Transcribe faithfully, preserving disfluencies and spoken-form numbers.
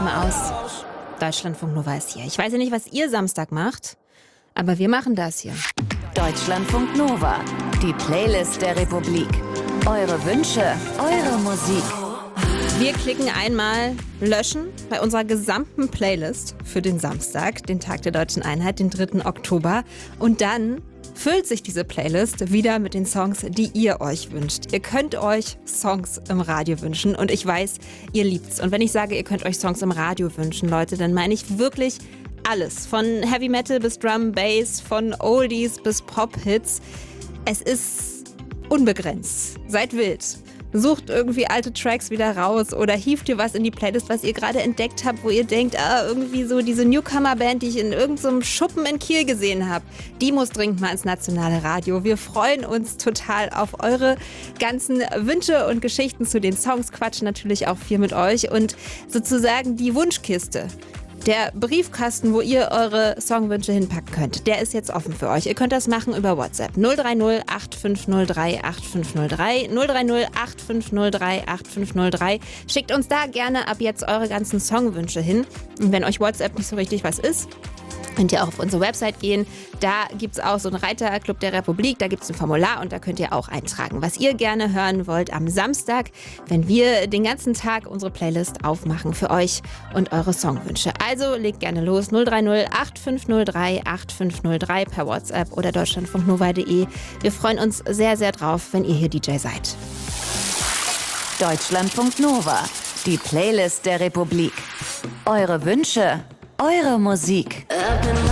mal aus. Deutschlandfunk Nova ist hier. Ich weiß ja nicht, was ihr Samstag macht, aber wir machen das hier. Deutschlandfunk Nova, die Playlist der Republik. Eure Wünsche, eure Musik. Wir klicken einmal löschen bei unserer gesamten Playlist für den Samstag, den Tag der Deutschen Einheit, den dritten Oktober. Und dann füllt sich diese Playlist wieder mit den Songs, die ihr euch wünscht. Ihr könnt euch Songs im Radio wünschen und ich weiß, ihr liebt's. Und wenn ich sage, ihr könnt euch Songs im Radio wünschen, Leute, dann meine ich wirklich alles. Von Heavy Metal bis Drum Bass, von Oldies bis Pop-Hits. Es ist unbegrenzt. Seid wild. Sucht irgendwie alte Tracks wieder raus oder hieft ihr was in die Playlist, was ihr gerade entdeckt habt, wo ihr denkt, ah, irgendwie so diese Newcomer-Band, die ich in irgendeinem Schuppen in Kiel gesehen habe, die muss dringend mal ins nationale Radio. Wir freuen uns total auf eure ganzen Wünsche und Geschichten zu den Songs, quatschen natürlich auch viel mit euch und sozusagen die Wunschkiste. Der Briefkasten, wo ihr eure Songwünsche hinpacken könnt, der ist jetzt offen für euch. Ihr könnt das machen über WhatsApp null drei null acht fünf null drei acht fünf null drei null drei null acht fünf null drei acht fünf null drei. Schickt uns da gerne ab jetzt eure ganzen Songwünsche hin. Und wenn euch WhatsApp nicht so richtig was ist, könnt ihr auch auf unsere Website gehen. Da gibt es auch so einen Reiter Club der Republik. Da gibt es ein Formular und da könnt ihr auch eintragen, was ihr gerne hören wollt am Samstag, wenn wir den ganzen Tag unsere Playlist aufmachen für euch und eure Songwünsche. Also legt gerne los. null drei null acht fünf null drei acht fünf null drei per WhatsApp oder deutschlandfunknova punkt de. Wir freuen uns sehr, sehr drauf, wenn ihr hier D J seid. Deutschlandfunk Nova, die Playlist der Republik. Eure Wünsche, eure Musik.